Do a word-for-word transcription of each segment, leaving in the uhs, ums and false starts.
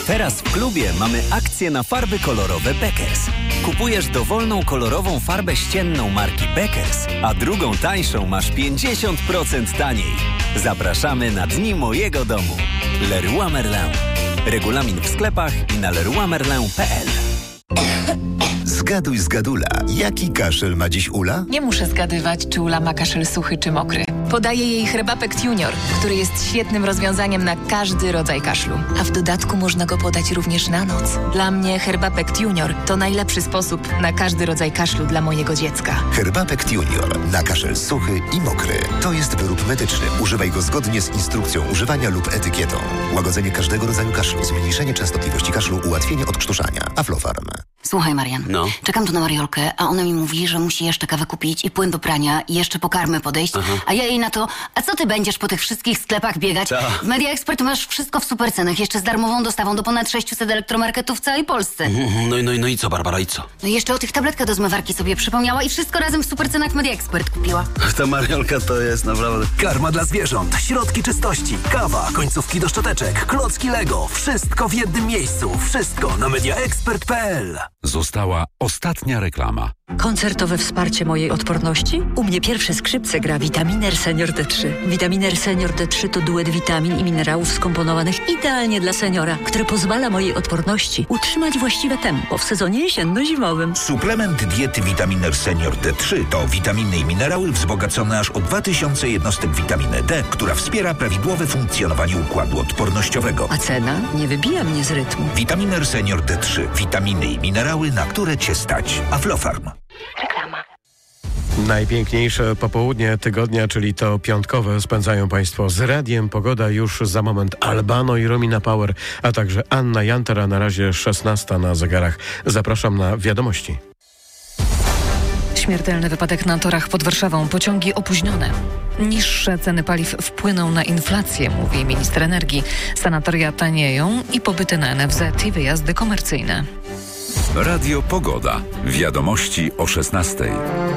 Teraz w klubie mamy akcję na farby kolorowe Beckers. Kupujesz dowolną kolorową farbę ścienną marki Beckers, a drugą tańszą masz pięćdziesiąt procent taniej. Zapraszamy na Dni Mojego Domu. Leroy Merlin. Regulamin w sklepach i na leroy merlin kropka p l. Zgaduj, zgadula, jaki kaszel ma dziś Ula? Nie muszę zgadywać, czy Ula ma kaszel suchy czy mokry. Podaję jej Herbapekt Junior, który jest świetnym rozwiązaniem na każdy rodzaj kaszlu. A w dodatku można go podać również na noc. Dla mnie Herbapekt Junior to najlepszy sposób na każdy rodzaj kaszlu dla mojego dziecka. Herbapekt Junior na kaszel suchy i mokry. To jest wyrób medyczny. Używaj go zgodnie z instrukcją używania lub etykietą. Łagodzenie każdego rodzaju kaszlu, zmniejszenie częstotliwości kaszlu, ułatwienie odkrztuszania. Aflofarm. Słuchaj, Marian, no. czekam tu na Mariolkę, a ona mi mówi, że musi jeszcze kawę kupić i płyn do prania i jeszcze po karmę podejść, Aha. a ja jej na to, a co ty będziesz po tych wszystkich sklepach biegać? Ta. W Media Expert masz wszystko w supercenach, jeszcze z darmową dostawą do ponad sześciuset elektromarketów w całej Polsce. No i, no, i, no i co, Barbara, i co? No i jeszcze o tych tabletkach do zmywarki sobie przypomniała i wszystko razem w supercenach w Media Expert kupiła. Ta Mariolka to jest naprawdę... Karma dla zwierząt, środki czystości, kawa, końcówki do szczoteczek, klocki Lego. Wszystko w jednym miejscu. Wszystko na media expert kropka p l. Została ostatnia reklama. Koncertowe wsparcie mojej odporności? U mnie pierwsze skrzypce gra Vitaminer Senior D trzy. Vitaminer Senior D trzy to duet witamin i minerałów skomponowanych idealnie dla seniora, który pozwala mojej odporności utrzymać właściwe tempo w sezonie jesienno-zimowym. Suplement diety Vitaminer Senior D trzy to witaminy i minerały wzbogacone aż o dwa tysiące jednostek witaminy D, która wspiera prawidłowe funkcjonowanie układu odpornościowego. A cena nie wybija mnie z rytmu. Vitaminer Senior D trzy. Witaminy i minerały, na które Cię stać. Aflofarm. Reklama. Najpiękniejsze popołudnie tygodnia, czyli to piątkowe, spędzają Państwo z radiem. Pogoda już za moment Albano i Romina Power, a także Anna Jantera. Na razie szesnasta na zegarach. Zapraszam na wiadomości. Śmiertelny wypadek na torach pod Warszawą. Pociągi opóźnione. Niższe ceny paliw wpłyną na inflację, mówi minister energii. Sanatoria tanieją i pobyty na N F Z i wyjazdy komercyjne. Radio Pogoda. Wiadomości o szesnastej.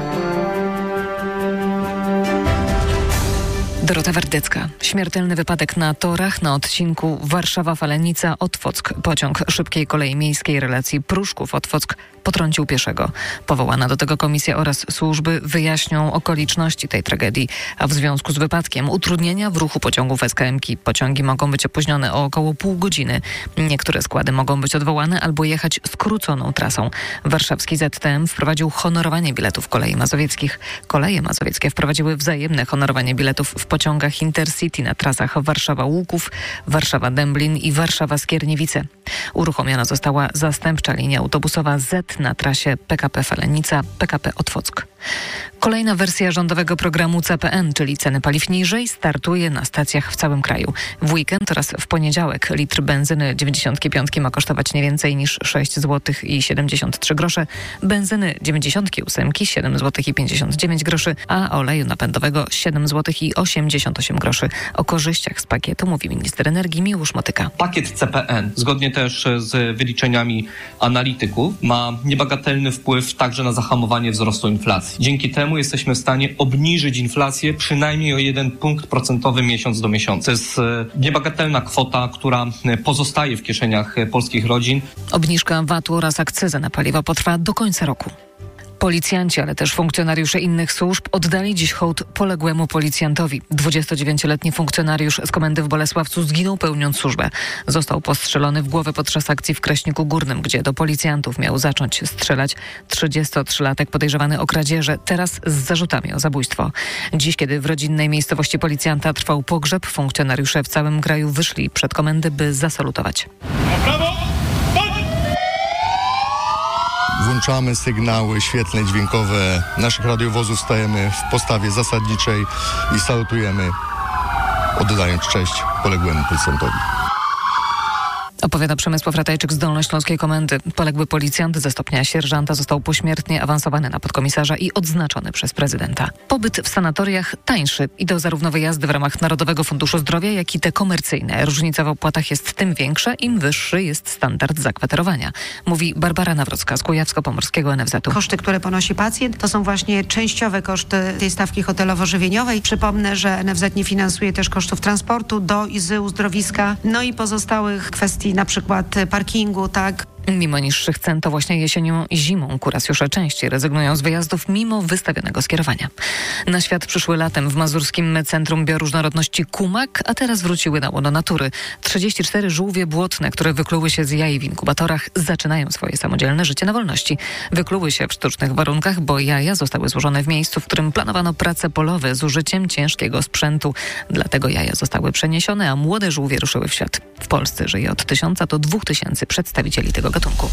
Dorota Wardecka. Śmiertelny wypadek na torach na odcinku Warszawa-Falenica-Otwock. Pociąg szybkiej kolei miejskiej relacji Pruszków-Otwock potrącił pieszego. Powołana do tego komisja oraz służby wyjaśnią okoliczności tej tragedii, a w związku z wypadkiem utrudnienia w ruchu pociągów S K M-ki. Pociągi mogą być opóźnione o około pół godziny. Niektóre składy mogą być odwołane albo jechać skróconą trasą. Warszawski Z T M wprowadził honorowanie biletów kolei mazowieckich. Koleje mazowieckie wprowadziły wzajemne honorowanie biletów w pociągach Intercity na trasach Warszawa-Łuków, Warszawa-Dęblin i Warszawa-Skierniewice. Uruchomiona została zastępcza linia autobusowa Z na trasie P K P Falenica, P K P Otwock. Kolejna wersja rządowego programu C P N, czyli ceny paliw niżej, startuje na stacjach w całym kraju. W weekend oraz w poniedziałek litr benzyny dziewięćdziesiątki piątki ma kosztować nie więcej niż sześć złotych i siedemdziesiąt trzy grosze, benzyny dziewięćdziesiątki ósemki siedem złotych i pięćdziesiąt dziewięć groszy, a oleju napędowego siedem złotych i osiemdziesiąt osiem groszy. O korzyściach z pakietu mówi minister energii Miłosz Motyka. Pakiet C P N, zgodnie też z wyliczeniami analityków, ma niebagatelny wpływ także na zahamowanie wzrostu inflacji. Dzięki temu jesteśmy w stanie obniżyć inflację przynajmniej o jeden punkt procentowy miesiąc do miesiąca. To jest niebagatelna kwota, która pozostaje w kieszeniach polskich rodzin. Obniżka V A T-u oraz akcyzy na paliwo potrwa do końca roku. Policjanci, ale też funkcjonariusze innych służb oddali dziś hołd poległemu policjantowi. dwudziestodziewięcioletni funkcjonariusz z komendy w Bolesławcu zginął pełniąc służbę. Został postrzelony w głowę podczas akcji w Kraśniku Górnym, gdzie do policjantów miał zacząć strzelać trzydziestotrzylatek podejrzewany o kradzieże, teraz z zarzutami o zabójstwo. Dziś, kiedy w rodzinnej miejscowości policjanta trwał pogrzeb, funkcjonariusze w całym kraju wyszli przed komendy, by zasalutować. Włączamy sygnały świetlne, dźwiękowe naszych radiowozów, stajemy w postawie zasadniczej i salutujemy, oddając cześć poległemu policjantowi. Opowiada Przemysław Ratajczyk z Dolnośląskiej Komendy. Poległy policjant ze stopnia sierżanta został pośmiertnie awansowany na podkomisarza i odznaczony przez prezydenta. Pobyt w sanatoriach tańszy. Idą zarówno wyjazdy w ramach Narodowego Funduszu Zdrowia, jak i te komercyjne. Różnica w opłatach jest tym większa, im wyższy jest standard zakwaterowania. Mówi Barbara Nawrocka z Kujawsko-Pomorskiego N F Z-u. Koszty, które ponosi pacjent, to są właśnie częściowe koszty tej stawki hotelowo-żywieniowej. Przypomnę, że N F Z nie finansuje też kosztów transportu do i z uzdrowiska, no i pozostałych kwestii czyli na przykład parkingu, tak. Mimo niższych cen to właśnie jesienią i zimą kuracjusze częściej rezygnują z wyjazdów mimo wystawionego skierowania. Na świat przyszły latem w mazurskim Centrum Bioróżnorodności Kumak, a teraz wróciły na łono natury. trzydzieści cztery żółwie błotne, które wykluły się z jaj w inkubatorach, zaczynają swoje samodzielne życie na wolności. Wykluły się w sztucznych warunkach, bo jaja zostały złożone w miejscu, w którym planowano prace polowe z użyciem ciężkiego sprzętu. Dlatego jaja zostały przeniesione, a młode żółwie ruszyły w świat. W Polsce żyje od tysiąca do dwóch tysięcy przedstawicieli tego gatunku.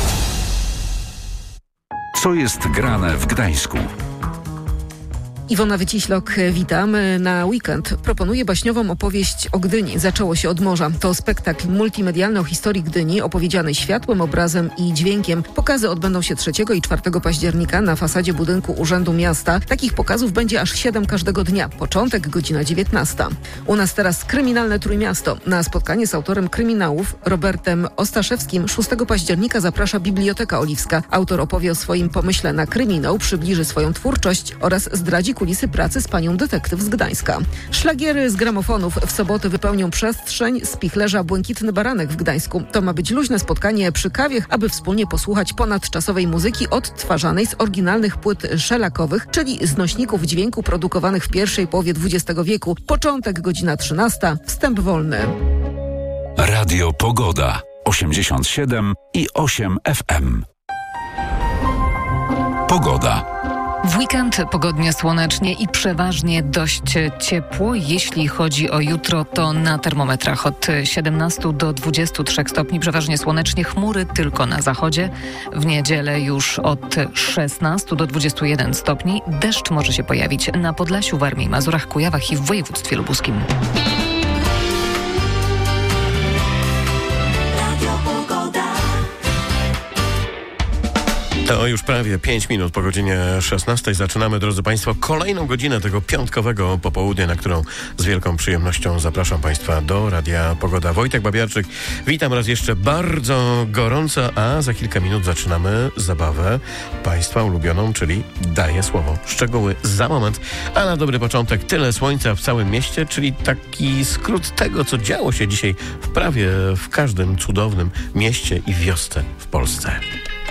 Co jest grane w Gdańsku? Iwona Wyciślok, witam. Na weekend proponuję baśniową opowieść o Gdyni. Zaczęło się od morza. To spektakl multimedialny o historii Gdyni, opowiedziany światłem, obrazem i dźwiękiem. Pokazy odbędą się trzeciego i czwartego października na fasadzie budynku Urzędu Miasta. Takich pokazów będzie aż siedem każdego dnia. Początek godzina dziewiętnasta. U nas teraz kryminalne Trójmiasto. Na spotkanie z autorem kryminałów Robertem Ostaszewskim szóstego października zaprasza Biblioteka Oliwska. Autor opowie o swoim pomyśle na kryminał, przybliży swoją twórczość oraz zdradzi kulisy pracy z panią detektyw z Gdańska. Szlagiery z gramofonów w sobotę wypełnią przestrzeń z Spichlerza Błękitny Baranek w Gdańsku. To ma być luźne spotkanie przy kawie, aby wspólnie posłuchać ponadczasowej muzyki odtwarzanej z oryginalnych płyt szelakowych, czyli z nośników dźwięku produkowanych w pierwszej połowie dwudziestego wieku. Początek godzina trzynasta. Wstęp wolny. Radio Pogoda osiemdziesiąt siedem i osiem F M. Pogoda. W weekend pogodnie, słonecznie i przeważnie dość ciepło. Jeśli chodzi o jutro, to na termometrach od siedemnastu do dwudziestu trzech stopni, przeważnie słonecznie, chmury tylko na zachodzie. W niedzielę już od szesnastu do dwudziestu jeden stopni. Deszcz może się pojawić na Podlasiu, Warmii, Mazurach, Kujawach i w województwie lubuskim. To już prawie pięć minut po godzinie szesnastej. Zaczynamy, drodzy Państwo, kolejną godzinę tego piątkowego popołudnia, na którą z wielką przyjemnością zapraszam Państwa do Radia Pogoda. Wojtek Babiarczyk, witam raz jeszcze bardzo gorąco, a za kilka minut zaczynamy zabawę Państwa ulubioną, czyli Daję Słowo. Szczegóły za moment, a na dobry początek tyle słońca w całym mieście, czyli taki skrót tego, co działo się dzisiaj w prawie w każdym cudownym mieście i wiosce w Polsce.